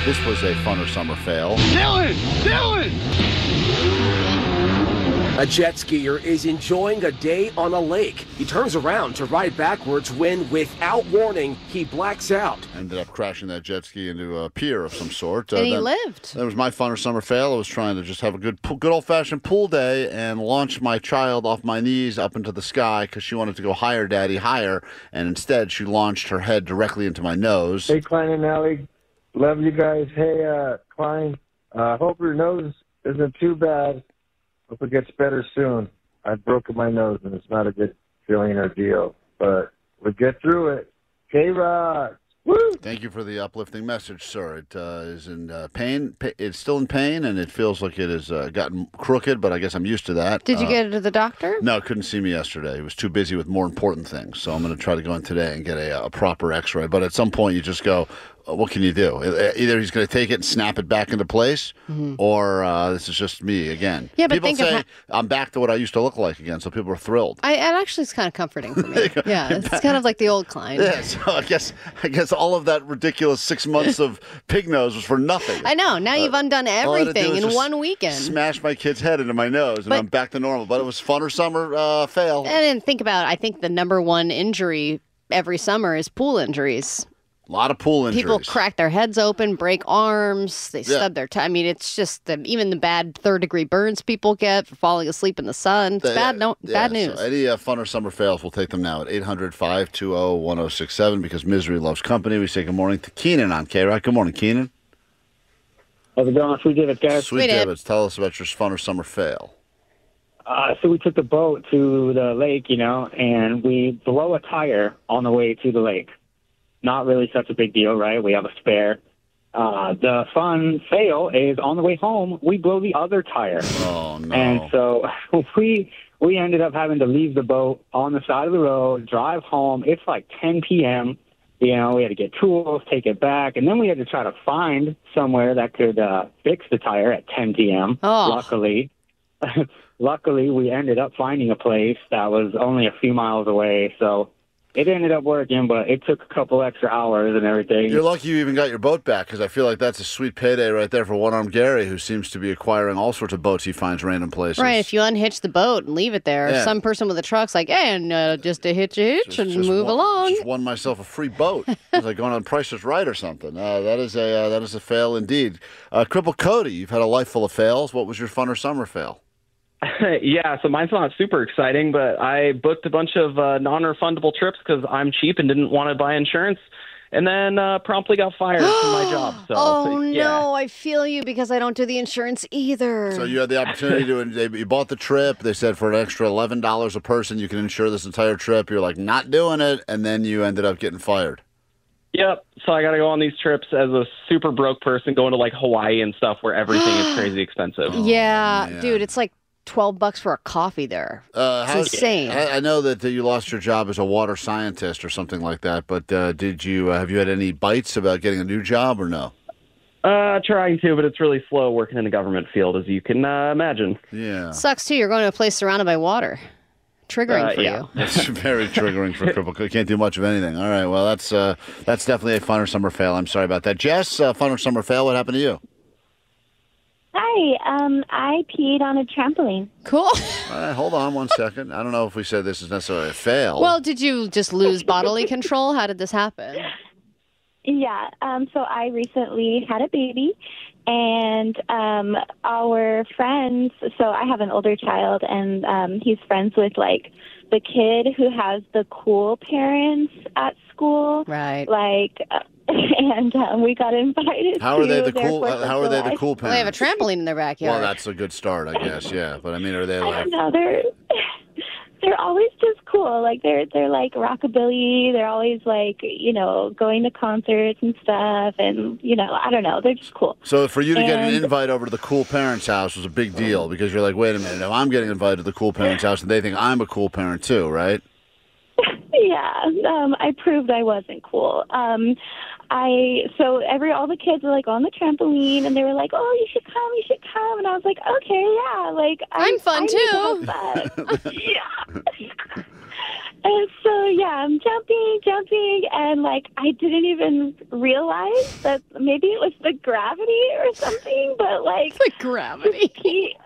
This was a fun or summer fail. Dylan! A jet skier is enjoying a day on a lake. He turns around to ride backwards when, without warning, he blacks out. Ended up crashing that jet ski into a pier of some sort. And he lived. That was my fun or summer fail. I was trying to just have a good old-fashioned pool day and launch my child off my knees up into the sky because she wanted to go higher, Daddy, higher. And instead, she launched her head directly into my nose. Hey, Klein and Allie. Love you guys. Hey, Klein, hope your nose isn't too bad. Hope it gets better soon. I've broken my nose, and it's not a good feeling or deal. But we'll get through it. K-Rock! Woo! Thank you for the uplifting message, sir. It is in pain. It's still in pain, and it feels like it has gotten crooked, but I guess I'm used to that. Did you get it to the doctor? No, couldn't see me yesterday. He was too busy with more important things. So I'm going to try to go in today and get a proper x-ray. But at some point, you just go, what can you do? Either he's going to take it and snap it back into place, or this is just me again. Yeah, but people say I'm back to what I used to look like again, so people are thrilled. It actually is kind of comforting for me. Yeah, it's kind of like the old Klein. Yeah, so I guess all of that ridiculous 6 months of pig nose was for nothing. I know. Now you've undone everything in one weekend. Smash my kid's head into my nose, and I'm back to normal. But it was fun or summer fail. And then think about, I think the number one injury every summer is pool injuries. A lot of pool injuries. People crack their heads open, break arms, they stub their I mean, it's just even the bad third-degree burns people get for falling asleep in the sun. It's bad news. So any fun or summer fails, we'll take them now at 800-520-1067 because misery loves company. We say good morning to Keenan on K-Rock. Good morning, Keenan. How's it going? Sweet Divots, guys. Sweet Divots. Tell us about your fun or summer fail. So we took the boat to the lake, and we blow a tire on the way to the lake. Not really such a big deal, right? We have a spare. The fun fail is on the way home, we blow the other tire. Oh, no. And so we ended up having to leave the boat on the side of the road, drive home. It's like 10 p.m. We had to get tools, take it back, and then we had to try to find somewhere that could fix the tire at 10 p.m. Oh. Luckily, we ended up finding a place that was only a few miles away, so it ended up working, but it took a couple extra hours and everything. You're lucky you even got your boat back, because I feel like that's a sweet payday right there for One-Armed Gary, who seems to be acquiring all sorts of boats he finds random places. Right, if you unhitch the boat and leave it there, some person with a truck's like, hey, and just to hitch and move along. Just won myself a free boat. It's like going on Price is Right or something. That is a fail indeed. Cripple Cody, you've had a life full of fails. What was your fun or summer fail? Yeah, so mine's not super exciting, but I booked a bunch of non-refundable trips because I'm cheap and didn't want to buy insurance, and then promptly got fired from my job. So, no, I feel you because I don't do the insurance either. So you had the opportunity you bought the trip. They said for an extra $11 a person, you can insure this entire trip. You're like, not doing it, and then you ended up getting fired. Yep. So I got to go on these trips as a super broke person going to like Hawaii and stuff where everything is crazy expensive. Dude, it's like $12 for a coffee there. It's insane. I know that you lost your job as a water scientist or something like that, but did you have you had any bites about getting a new job or no? Trying to, but it's really slow working in the government field, as you can imagine. Yeah. Sucks, too. You're going to a place surrounded by water. Triggering for you. That's very triggering for Cripple. You can't do much of anything. All right, well, that's definitely a fun or summer fail. I'm sorry about that. Jess, fun or summer fail, what happened to you? Hi, I peed on a trampoline. Cool. All right, hold on one second. I don't know if we said this is necessarily a fail. Well, did you just lose bodily control? How did this happen? Yeah, so I recently had a baby, and our friends, so I have an older child, and he's friends with, like, the kid who has the cool parents at school. Right. Like, and we got invited. How are they to the cool? their How are they the cool parents? Well, they have a trampoline in their backyard. Well, that's a good start, I guess. Yeah, but I mean, are they I like? don't know. They're always just cool. Like they're like rockabilly. They're always like going to concerts and stuff. And I don't know. They're just cool. So for you to get an invite over to the cool parents' house was a big deal because you're like, wait a minute, if I'm getting invited to the cool parents' house and they think I'm a cool parent too, right? Yeah, I proved I wasn't cool. all the kids were like on the trampoline, and they were like, "Oh, you should come," and I was like, "Okay, yeah, like I'm fun too." Yeah. And so, yeah, I'm jumping, and, like, I didn't even realize that maybe it was the gravity or something, but, like... The gravity.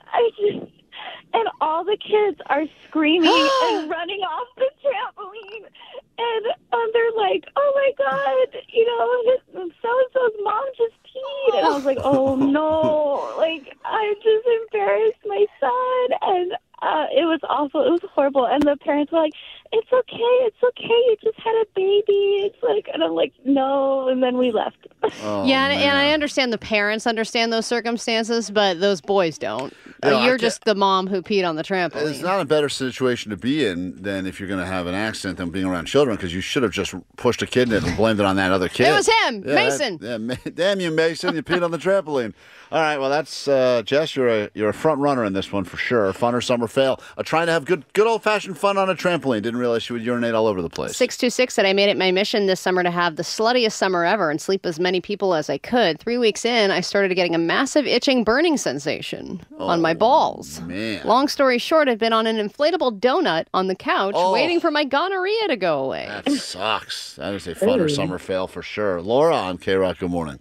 And all the kids are screaming and running off the trampoline, and they're like, "Oh, my God, you know, so-and-so's mom just peed." And I was like, "Oh, no, like, I just embarrassed my son," and... it was awful. It was horrible. And the parents were like, "It's okay. You just had a baby." It's like, and I'm like, "No." And then we left. Oh, yeah, and I understand the parents understand those circumstances, but those boys don't. You're just the mom who peed on the trampoline. It's not a better situation to be in than if you're going to have an accident than being around children, because you should have just pushed a kid in it and blamed it on that other kid. It was him, Mason. Damn you, Mason. You peed on the trampoline. All right, well, that's, Jess, you're a front runner in this one for sure. Fun or summer fail. Trying to have good old-fashioned fun on a trampoline. Didn't realize you would urinate all over the place. 626 said, "I made it my mission this summer to have the sluttiest summer ever and sleep as many people as I could. 3 weeks in, I started getting a massive itching, burning sensation on my balls. Man. Long story short, I've been on an inflatable donut on the couch waiting for my gonorrhea to go away." That sucks. That is a fun or summer fail for sure. Laura on K-Rock, good morning.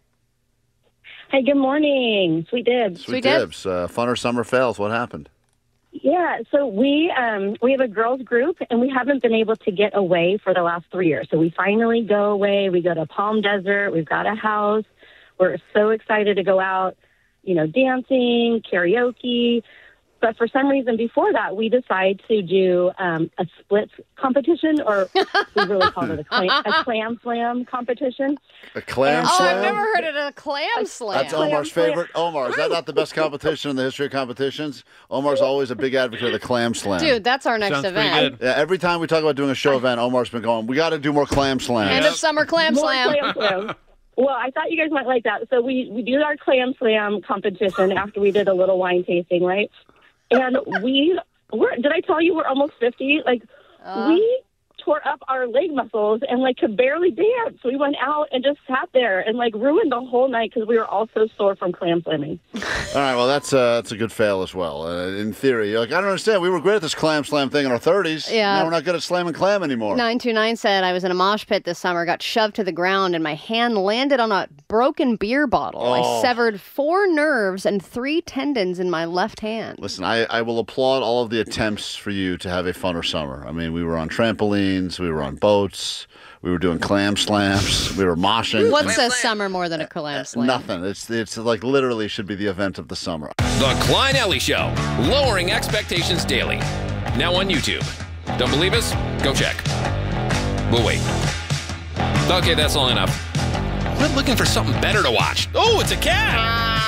Hey, good morning. Sweet dibs. Sweet dibs. Fun or summer fails, what happened? Yeah, so we have a girls group, and we haven't been able to get away for the last 3 years. So we finally go away. We go to Palm Desert. We've got a house. We're so excited to go out, you know, dancing, karaoke. But for some reason before that, we decided to do a split competition, or we really called it a clam slam competition. A clam slam? Oh, I've never heard of a clam slam. That's Omar's favorite. Omar, is that not the best competition in the history of competitions? Omar's always a big advocate of the clam slam. Dude, that's our next event. Yeah, every time we talk about doing a show event, Omar's been going, we got to do more clam slams. End of summer clam slam. Clam slam. Well, I thought you guys might like that. So we do our clam slam competition after we did a little wine tasting, right? And did I tell you we're almost 50? Like, we tore up our leg muscles and, like, could barely dance. We went out and just sat there and, like, ruined the whole night because we were all so sore from clam slamming. All right, well, that's a good fail as well. In theory, you're like, I don't understand. We were great at this clam slam thing in our 30s. Yeah. Now we're not good at slamming clam anymore. 929 said, "I was in a mosh pit this summer, got shoved to the ground, and my hand landed on a broken beer bottle. I severed 4 nerves and 3 tendons in my left hand." Listen, I will applaud all of the attempts for you to have a funner summer. I mean, we were on trampolines, we were on boats, we were doing clam slams, we were moshing. What's a summer more than a clam slam? Nothing. It's like literally should be the event of the summer. The Klein Alley Show, lowering expectations daily. Now on YouTube. Don't believe us? Go check. We'll wait. Okay, that's all enough. Quit looking for something better to watch. Oh, it's a cat!